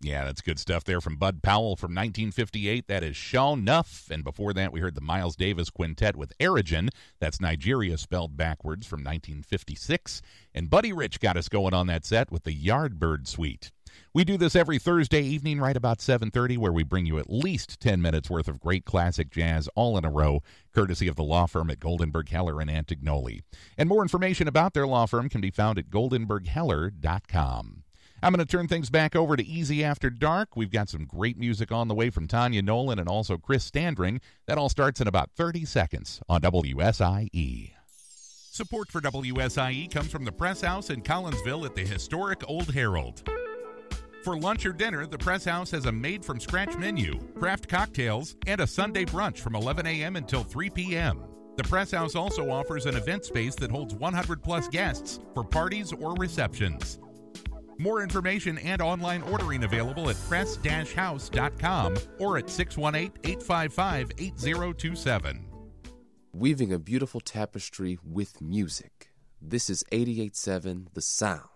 Yeah, that's good stuff there from Bud Powell from 1958. That is Sho Nuff. And before that, we heard the Miles Davis Quintet with Erigen. That's Nigeria spelled backwards from 1956. And Buddy Rich got us going on that set with the Yardbird Suite. We do this every Thursday evening right about 7:30, where we bring you at least 10 minutes worth of great classic jazz all in a row, courtesy of the law firm at Goldenberg Heller in Antignoli. And more information about their law firm can be found at goldenbergheller.com. I'm going to turn things back over to Easy After Dark. We've got some great music on the way from Tanya Nolan and also Chris Standring. That all starts in about 30 seconds on WSIE. Support for WSIE comes from the Press House in Collinsville at the historic Old Herald. For lunch or dinner, the Press House has a made-from-scratch menu, craft cocktails, and a Sunday brunch from 11 a.m. until 3 p.m. The Press House also offers an event space that holds 100-plus guests for parties or receptions. More information and online ordering available at press-house.com or at 618-855-8027. Weaving a beautiful tapestry with music. This is 88.7 The Sound.